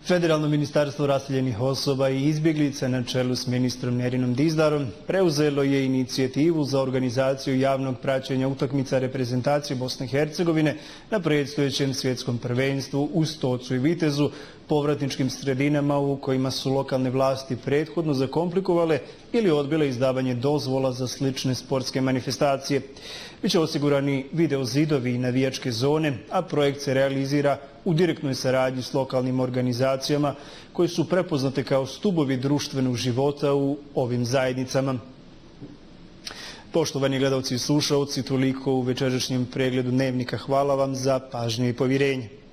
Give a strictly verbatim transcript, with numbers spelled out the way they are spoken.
Federalno ministarstvo raseljenih osoba i izbjeglica na čelu s ministrom Nerinom Dizdarom preuzelo je inicijativu za organizaciju javnog praćenja utakmica reprezentacije Bosne i Hercegovine na predstojećem svjetskom prvenstvu u Stocu i Vitezu, povratničkim sredinama u kojima su lokalne vlasti prethodno zakomplikovale ili odbile izdavanje dozvola za slične sportske manifestacije. Biće osigurani video zidovi i navijačke zone, a projekt se realizira u direktnoj saradnji s lokalnim organizacijama koje su prepoznate kao stubovi društvenog života u ovim zajednicama. Poštovani gledalci i slušalci, toliko u večerašnjem pregledu Dnevnika. Hvala vam za pažnju i povjerenje.